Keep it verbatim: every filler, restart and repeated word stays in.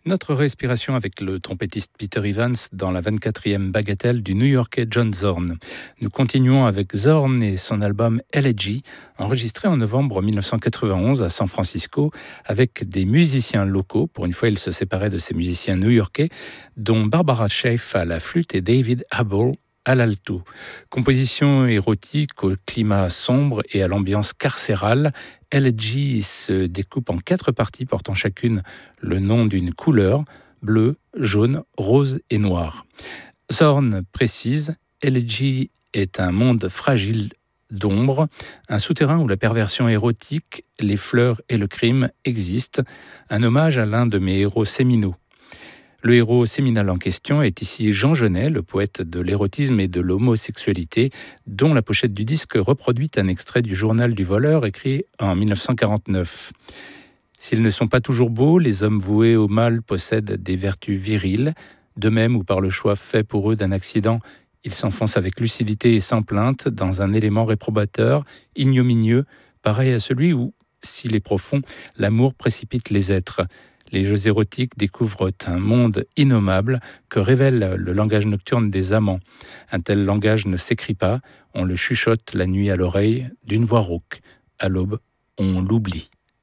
Notre respiration avec le trompettiste Peter Evans dans la vingt-quatrième bagatelle du New-Yorkais John Zorn. Nous continuons avec Zorn et son album Elegy, enregistré en novembre mille neuf cent quatre-vingt-onze à San Francisco avec des musiciens locaux. Pour une fois, il se séparait de ces musiciens new-yorkais, dont Barbara Schaeff à la flûte et David Habel à l'alto. Composition érotique au climat sombre et à l'ambiance carcérale, Elegy se découpe en quatre parties portant chacune le nom d'une couleur, bleu, jaune, rose et noir. Zorn précise, Elegy est un monde fragile d'ombre, un souterrain où la perversion érotique, les fleurs et le crime existent, un hommage à l'un de mes héros séminaux. Le héros séminal en question est ici Jean Genet, le poète de l'érotisme et de l'homosexualité, dont la pochette du disque reproduit un extrait du Journal du voleur écrit en mille neuf cent quarante-neuf. S'ils ne sont pas toujours beaux, les hommes voués au mal possèdent des vertus viriles. De même, ou par le choix fait pour eux d'un accident, ils s'enfoncent avec lucidité et sans plainte dans un élément réprobateur, ignominieux, pareil à celui où, s'il est profond, l'amour précipite les êtres. Les jeux érotiques découvrent un monde innommable que révèle le langage nocturne des amants. Un tel langage ne s'écrit pas, on le chuchote la nuit à l'oreille d'une voix rauque. À l'aube, on l'oublie.